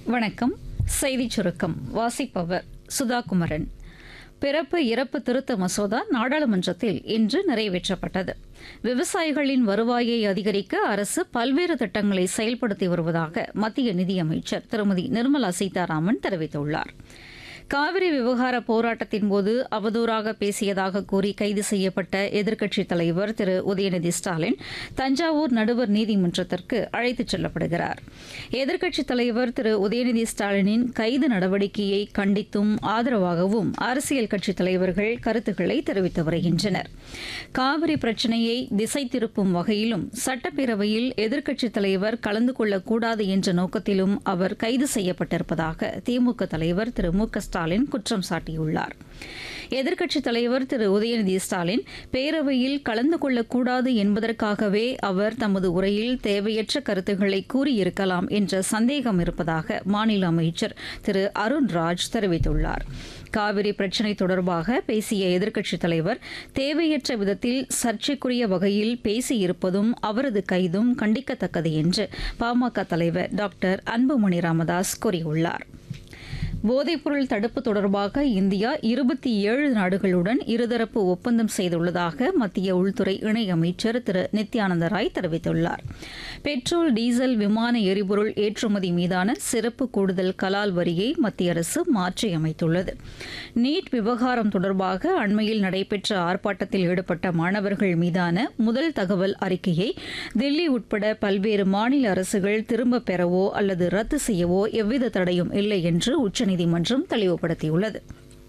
வணக்கம். செய்திச் சுருக்கம் வாசிப்பவர் சுதா குமரன். பிறப்பு இறப்பு திருத்த மசோதா நாடாளுமன்றத்தில் இன்று நிறைவேற்றப்பட்டது. விவசாயிகளின் வருவாயை அதிகரிக்க அரசு பல்வேறு திட்டங்களை செயல்படுத்தி வருவதாக மத்திய நிதியமைச்சர் திருமதி நிர்மலா சீதாராமன் தெரிவித்துள்ளார். காவிரி விவகார போராட்டத்தின்போது அவதூறாக பேசியதாக கூறி கைது செய்யப்பட்ட எதிர்க்கட்சித் தலைவர் திரு உதயநிதி ஸ்டாலின் தஞ்சாவூர் நடுவர் நீதிமன்றத்திற்கு அழைத்துச் செல்லப்படுகிறார். எதிர்க்கட்சித் தலைவர் திரு உதயநிதி ஸ்டாலினின் கைது நடவடிக்கையை கண்டித்தும் ஆதரவாகவும் அரசியல் கட்சித் தலைவர்கள் கருத்துக்களை தெரிவித்து வருகின்றனர். காவிரி பிரச்சினையை திசை திருப்பும் வகையிலும் சட்டப்பேரவையில் எதிர்க்கட்சித் தலைவர் கலந்து கொள்ளக்கூடாது என்ற நோக்கத்திலும் அவர் கைது செய்யப்பட்டிருப்பதாக திமுக தலைவர் திரு மு க ஸ்டாலின் குற்றம் சாட்டியுள்ளார். எதிர்க்கட்சித் தலைவர் திரு உதயநிதி ஸ்டாலின் பேரவையில் கலந்து கொள்ளக்கூடாது என்பதற்காகவே அவர் தமது உரையில் தேவையற்ற கருத்துக்களை கூறியிருக்கலாம் என்ற சந்தேகம் இருப்பதாக மாநில அமைச்சர் திரு அருண்ராஜ் தெரிவித்துள்ளார். காவிரி பிரச்சினை தொடர்பாக பேசிய எதிர்க்கட்சித் தலைவர் தேவையற்ற விதத்தில் சர்ச்சைக்குரிய வகையில் பேசியிருப்பதும் அவரது கைதும் கண்டிக்கத்தக்கது என்று பாமக தலைவர் டாக்டர் அன்புமணி ராமதாஸ் கூறியுள்ளார். போதைப்பொருள் தடுப்பு தொடர்பாக இந்தியா 27 நாடுகளுடன் இருதரப்பு ஒப்பந்தம் செய்துள்ளதாக மத்திய உள்துறை இணையமைச்சர் திரு நித்யானந்த ராய் தெரிவித்துள்ளார். பெட்ரோல், டீசல், விமான எரிபொருள் ஏற்றுமதி மீதான சிறப்பு கூடுதல் கலால் வரியை மத்திய அரசு மாற்றியமைத்துள்ளது. நீட் விவகாரம் தொடர்பாக அண்மையில் நடைபெற்ற ஆர்ப்பாட்டத்தில் ஈடுபட்ட மாணவர்கள் மீதான முதல் தகவல் அறிக்கையை தில்லி உட்பட பல்வேறு மாநில அரசுகள் திரும்பப் பெறவோ அல்லது ரத்து செய்யவோ எவ்வித தடையும் இல்லை என்று உச்சநீதிமன்றம் தெளிவுபடுத்தியுள்ளது.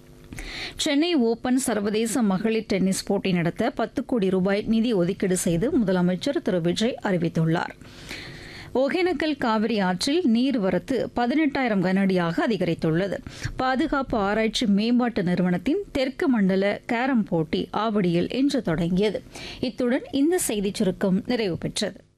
சென்னை ஓபன் சர்வதேச மகளிர் டென்னிஸ் போட்டி நடத்த 10 கோடி ரூபாய் நிதி ஒதுக்கீடு செய்து முதலமைச்சர் திரு விஜய் அறிவித்துள்ளார். ஒகேனக்கல் காவிரி ஆற்றில் நீர்வரத்து 18,000 கனஅடியாக அதிகரித்துள்ளது. பாதுகாப்பு ஆராய்ச்சி மேம்பாட்டு நிறுவனத்தின் தெற்கு மண்டல கேரம் போட்டி ஆவடியில் இன்று தொடங்கியது. இத்துடன் இந்த செய்திச் சுருக்கம் நிறைவு பெற்றது.